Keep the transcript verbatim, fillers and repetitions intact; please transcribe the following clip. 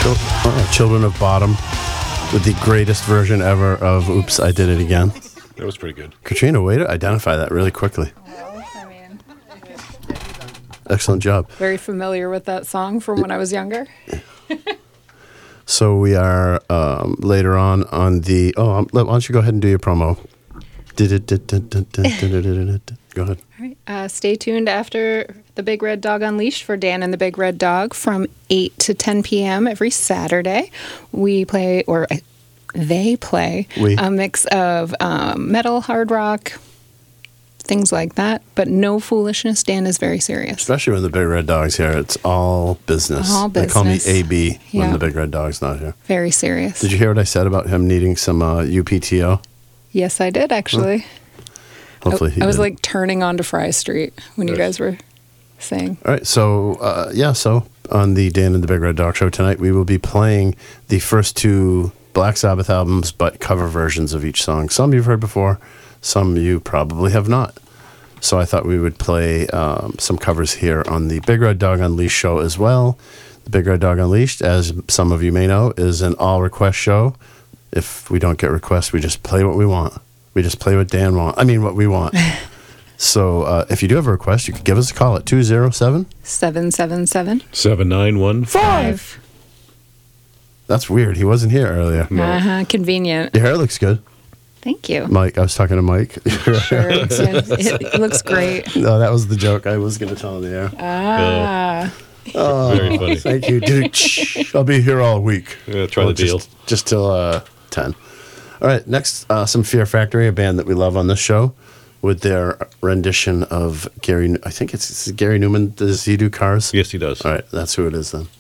Chil- uh, Children of Bottom with the greatest version ever of Oops, I Did It Again. That was pretty good. Katrina, way to identify that really quickly. Well, I mean, Excellent job. very familiar with that song from when I was younger. So we are um, later on on the... Oh, um, why don't you go ahead and do your promo. Go ahead. All right. Uh, stay tuned after the Big Red Dog Unleashed for Dan and the Big Red Dog from eight to ten p.m. every Saturday. We play, or uh, they play, We. a mix of um, metal, hard rock, things like that, but no foolishness. Dan is very serious. Especially when the Big Red Dog's here. It's all business. All They call me business. A B when Yeah. the Big Red Dog's not here. Very serious. Did you hear what I said about him needing some uh, U P T O? Yes, I did, actually. Hopefully he I, I was did. like turning onto Fry Street when you Yes. guys were saying. All right, so uh, yeah, so on the Dan and the Big Red Dog show tonight, we will be playing the first two Black Sabbath albums, but cover versions of each song. Some you've heard before, some you probably have not. So I thought we would play um, some covers here on the Big Red Dog Unleashed show as well. The Big Red Dog Unleashed, as some of you may know, is an all-request show. If we don't get requests, we just play what we want. We just play what Dan wants. I mean, what we want. So uh, if you do have a request, you can give us a call at two oh seven. seven seven seven seven nine one five. That's weird. He wasn't here earlier. Uh-huh, convenient. Your hair looks good. Thank you. Mike, I was talking to Mike. Sure, it looks, it, it looks great. No, that was the joke I was going to tell in the air. Ah, Very funny. Thank you. Dude, shh, I'll be here all week. Yeah, try Well, the deal. Just, just till uh, ten. All right, next, uh, some Fear Factory, a band that we love on this show, with their rendition of Gary, I think it's, it's Gary Newman. Does he do Cars? Yes, he does. All right, that's who it is then.